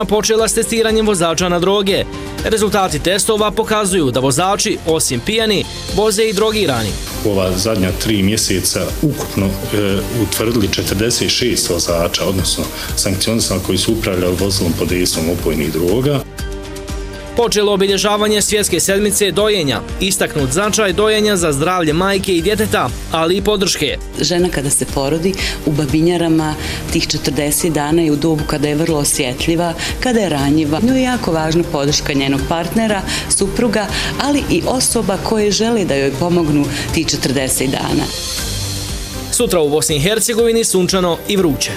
počela s testiranjem vozača na droge. Rezultati testova pokazuju da vozači, osim pijani, voze i drogirani. Ova zadnja 3 mjeseca ukupno utvrdili 46 vozača, odnosno sankcionisani koji su upravljali vozilom pod dejstvom opojnih droga. Počelo obilježavanje svjetske sedmice dojenja, istaknut značaj dojenja za zdravlje majke i djeteta, ali i podrške. Žena kada se porodi u babinjarama tih 40 dana je u dobu kada je vrlo osjetljiva, kada je ranjiva. Njoj je jako važna podrška njenog partnera, supruga, ali i osoba koje žele da joj pomognu tih 40 dana. Sutra u Bosni i Hercegovini sunčano i vruće.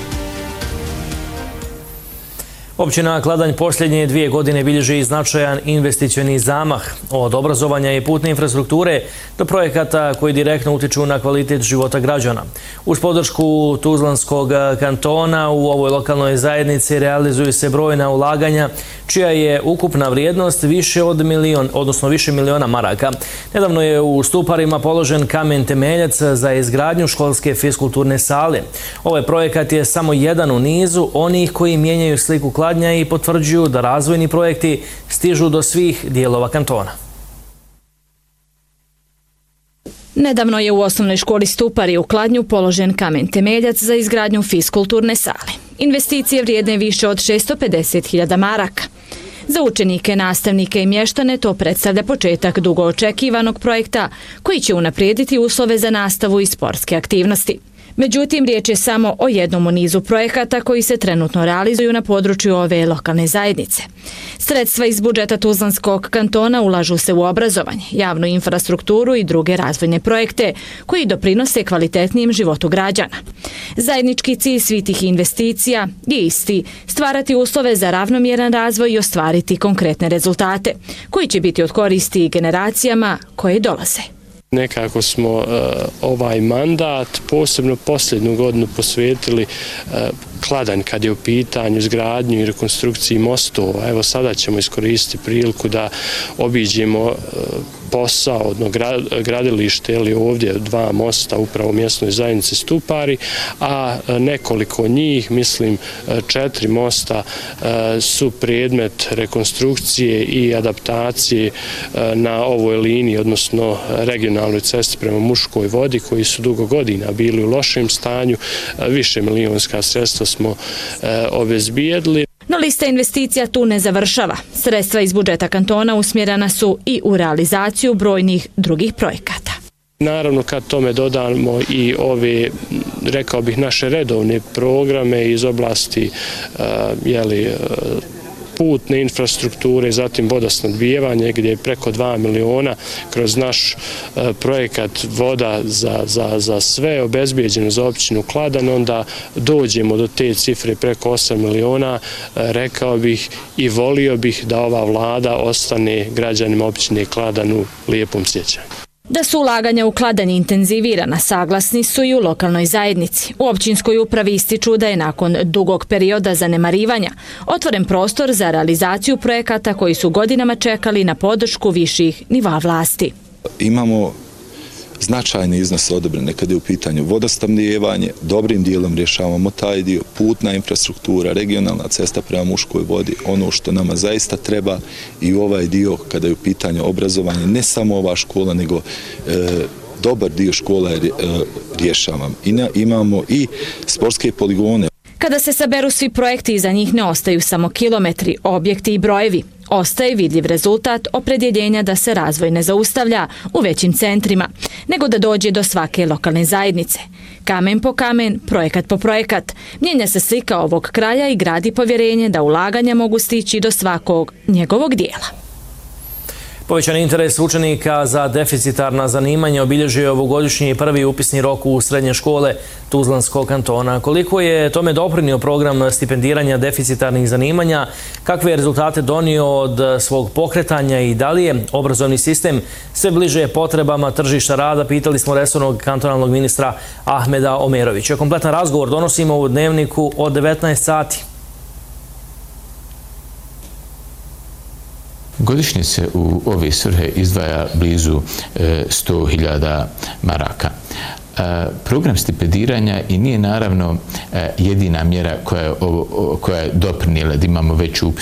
Općina Kladanj posljednje 2 godine bilježi značajan investicioni zamah od obrazovanja i putne infrastrukture do projekata koji direktno utiču na kvalitet života građana. Uz podršku Tuzlanskog kantona u ovoj lokalnoj zajednici realizuju se brojna ulaganja čija je ukupna vrijednost više miliona maraka. Nedavno je u Stuparima položen kamen temeljac za izgradnju školske fiskulturne sale. Ovaj projekat je samo jedan u nizu onih koji mijenjaju sliku Kladnja i potvrđuju da razvojni projekti stižu do svih dijelova kantona. Nedavno je u osnovnoj školi Stupari u Kladnju položen kamen temeljac za izgradnju fiskulturne sale. Investicije vrijedne više od 650.000 maraka. Za učenike, nastavnike i mještane to predstavlja početak dugo očekivanog projekta koji će unaprijediti uslove za nastavu i sportske aktivnosti. Međutim, riječ je samo o jednom u nizu projekata koji se trenutno realizuju na području ove lokalne zajednice. Sredstva iz budžeta Tuzlanskog kantona ulažu se u obrazovanje, javnu infrastrukturu i druge razvojne projekte koji doprinose kvalitetnijem životu građana. Zajednički cilj svih tih investicija je isti: stvarati uslove za ravnomjeran razvoj i ostvariti konkretne rezultate koji će biti od koristi generacijama koje dolaze. Nekako smo ovaj mandat, posebno posljednju godinu, posvetili Kladanj kad je u pitanju izgradnju i rekonstrukciji mostova. Evo sada ćemo iskoristiti priliku da obiđemo posao, odno gradilište ili ovdje 2 mosta upravo u mjesnoj zajednici Stupari, a nekoliko njih, mislim 4 mosta, su predmet rekonstrukcije i adaptacije na ovoj liniji, odnosno regionalnoj cesti prema Muškoj Vodi, koji su dugo godina bili u lošem stanju. Više milionska sredstva smo obezbijedili. No lista investicija tu ne završava. Sredstva iz budžeta kantona usmjerena su i u realizaciju brojnih drugih projekata. Naravno, kad tome dodamo i ove, rekao bih, naše redovne programe iz oblasti putne infrastrukture, zatim vodosnabdijevanje gdje je preko 2 miliona kroz naš projekat Voda za sve obezbijeđeno za općinu Kladanj, onda dođemo do te cifre preko 8 miliona. Rekao bih i volio bih da ova vlada ostane građanima općine Kladanj u lijepom sjećanju. Da su ulaganja u Kladanj intenzivirana, saglasni su i u lokalnoj zajednici. U općinskoj upravi ističu da je nakon dugog perioda zanemarivanja otvoren prostor za realizaciju projekata koji su godinama čekali na podršku viših nivoa vlasti. Imamo značajne iznose odobrene kad je u pitanju vodosnabdijevanje, dobrim dijelom rješavamo taj dio, putna infrastruktura, regionalna cesta prema Muškoj Vodi, ono što nama zaista treba, i ovaj dio kada je u pitanju obrazovanje, ne samo ova škola, nego dobar dio škola je rješavam. Imamo i sportske poligone. Kada se saberu svi projekti, iza njih ne ostaju samo kilometri, objekti i brojevi. Ostaje vidljiv rezultat opredjeljenja da se razvoj ne zaustavlja u većim centrima, nego da dođe do svake lokalne zajednice. Kamen po kamen, projekat po projekat, mijenja se slika ovog kraja i gradi povjerenje da ulaganja mogu stići do svakog njegovog dijela. Povećan interes učenika za deficitarna zanimanja obilježio je ovogodišnji prvi upisni rok u srednje škole Tuzlanskog kantona. Koliko je tome doprinio program stipendiranja deficitarnih zanimanja, kakve je rezultate donio od svog pokretanja i da li je obrazovni sistem sve bliže potrebama tržišta rada, pitali smo resornog kantonalnog ministra Ahmeda Omerovića. Kompletan razgovor donosimo u Dnevniku od 19 sati. Godišnje se u ove svrhe izdvaja blizu 100.000 maraka. Program stipendiranja i nije naravno jedina mjera koja je doprinijela da imamo veću